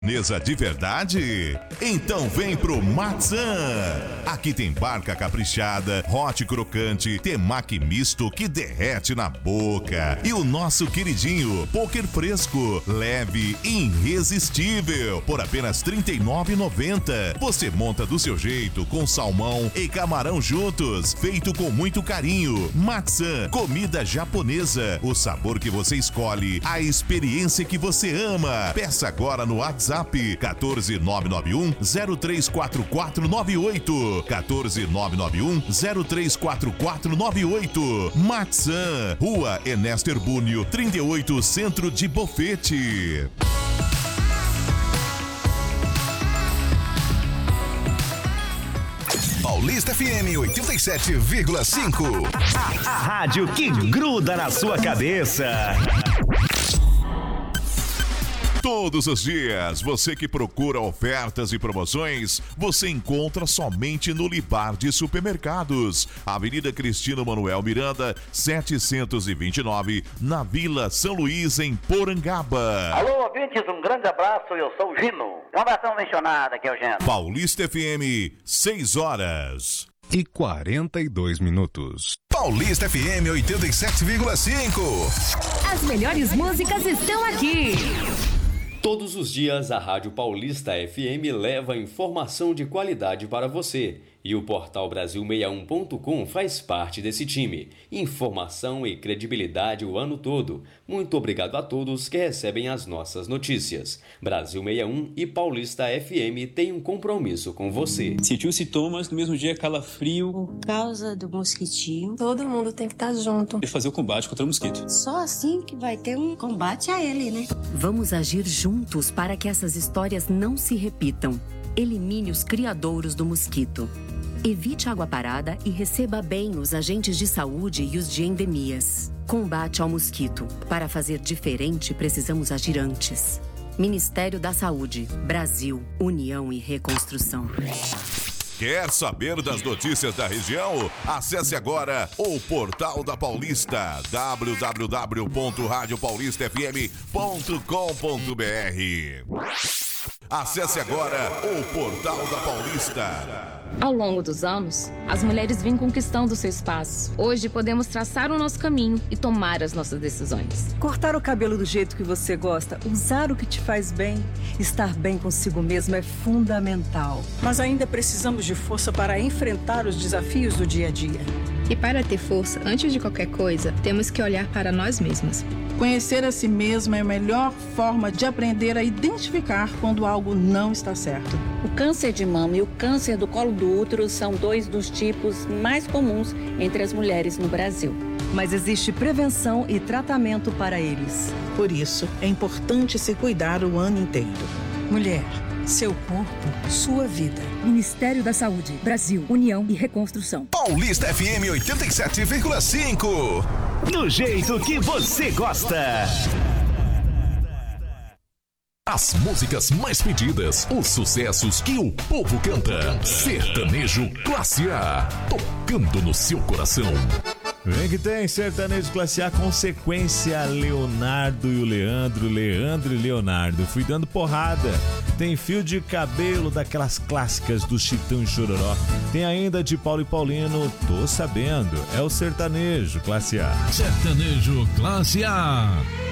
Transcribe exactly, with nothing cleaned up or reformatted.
Mesa de verdade? Então vem pro Matzã! Aqui tem barca caprichada, hot crocante, temaki misto que derrete na boca. E o nosso queridinho, poker fresco, leve e irresistível, por apenas trinta e nove reais e noventa centavos. Você monta do seu jeito, com salmão e camarão juntos, feito com muito carinho. Matzã, comida japonesa, o sabor que você escolhe, a experiência que você ama. Peça agora no WhatsApp quatorze nove nove um zero três quatro quatro nove oito. quatorze nove nove um zero três quatro quatro nove oito. Matzã, Rua Ernesto Herbúnio, trinta e oito, Centro de Bofete. Paulista F M oitenta e sete vírgula cinco. A, a rádio que gruda na sua cabeça. Todos os dias, você que procura ofertas e promoções, você encontra somente no Libar de Supermercados. Avenida Cristino Manuel Miranda, setecentos e vinte e nove, na Vila São Luís, em Porangaba. Alô, ouvintes, um grande abraço, eu sou o Gino. Uma versão mencionada aqui, Eugênio. Paulista F M, seis horas e quarenta e dois minutos. Paulista F M oitenta e sete vírgula cinco. As melhores músicas estão aqui. Todos os dias, a Rádio Paulista F M leva informação de qualidade para você. E o portal Brasil sessenta e um ponto com faz parte desse time. Informação e credibilidade o ano todo. Muito obrigado a todos que recebem as nossas notícias. Brasil sessenta e um e Paulista F M têm um compromisso com você. Sentiu sintomas, no mesmo dia calafrio. Por causa do mosquitinho, todo mundo tem que estar junto. E fazer o combate contra o mosquito. Só assim que vai ter um combate a ele, né? Vamos agir juntos para que essas histórias não se repitam. Elimine os criadouros do mosquito. Evite água parada e receba bem os agentes de saúde e os de endemias. Combate ao mosquito. Para fazer diferente, precisamos agir antes. Ministério da Saúde. Brasil. União e Reconstrução. Quer saber das notícias da região? Acesse agora o Portal da Paulista, w w w ponto rádio paulista f m ponto com ponto b r. Acesse agora o Portal da Paulista. Ao longo dos anos, as mulheres vêm conquistando seu espaço. Hoje podemos traçar o nosso caminho e tomar as nossas decisões. Cortar o cabelo do jeito que você gosta, usar o que te faz bem, estar bem consigo mesmo é fundamental. Mas ainda precisamos de força para enfrentar os desafios do dia a dia. E para ter força, antes de qualquer coisa, temos que olhar para nós mesmas. Conhecer a si mesma é a melhor forma de aprender a identificar quando algo não está certo. O câncer de mama e o câncer do colo do útero são dois dos tipos mais comuns entre as mulheres no Brasil. Mas existe prevenção e tratamento para eles. Por isso, é importante se cuidar o ano inteiro. Mulher, seu corpo, sua vida. Ministério da Saúde, Brasil, União e Reconstrução. Paulista F M oitenta e sete vírgula cinco. Do jeito que você gosta. As músicas mais pedidas, os sucessos que o povo canta. Sertanejo Classe A, tocando no seu coração. Vem que tem Sertanejo Classe A, Consequência, Leonardo e o Leandro, Leandro e Leonardo. Fui dando porrada. Tem Fio de Cabelo, daquelas clássicas do Chitão e Chororó. Tem ainda de Paulo e Paulino, Tô Sabendo. É o Sertanejo Classe A. Sertanejo Classe A.